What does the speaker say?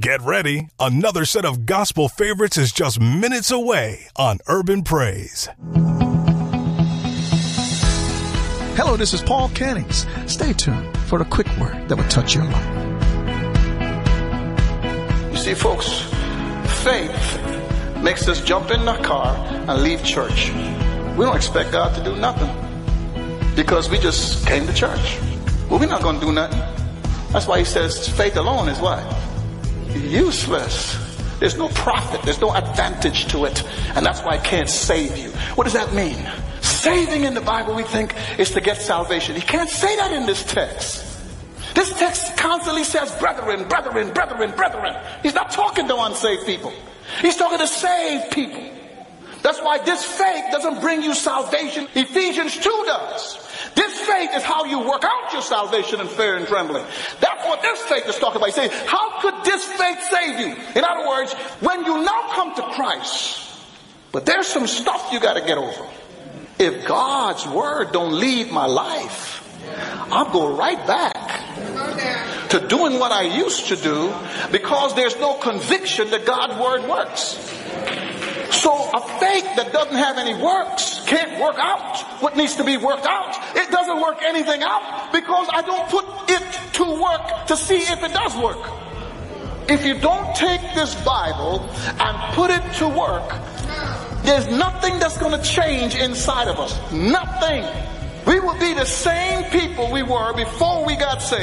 Get ready. Another set of gospel favorites is just minutes away on Urban Praise. Hello, this is Paul Cannings. Stay tuned for the quick word that will touch your life. You see, folks, faith makes us jump in the car and leave church. We don't expect God to do nothing because we just came to church. Well, we're not going to do nothing. That's why he says faith alone is what? Useless. There's no profit. There's no advantage to it. And that's why it can't save you. What does that mean? Saving in the Bible, we think, is to get salvation. He can't say that in this text. This text constantly says, brethren, brethren, brethren, brethren. He's not talking to unsaved people. He's talking to saved people. That's why this faith doesn't bring you salvation. Ephesians 2 does. This faith is how you work out your salvation in fear and trembling. That's what this faith is talking about. He says, how could this faith save you? In other words, when you now come to Christ, but there's some stuff you got to get over. If God's word don't lead my life, I'll go right back to doing what I used to do because there's no conviction that God's word works. So a faith that doesn't have any works can't work out what needs to be worked out. It doesn't work anything out because I don't put it to work to see if it does work. If you don't take this Bible and put it to work, there's nothing that's going to change inside of us. Nothing. We will be the same people we were before we got saved.